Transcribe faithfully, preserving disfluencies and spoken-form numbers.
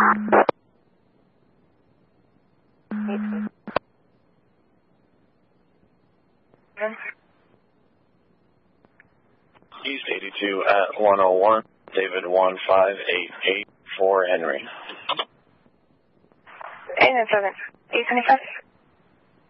East eighty-two at one oh one, David one five eight eight for Henry. eight nine seven, eight twenty-five.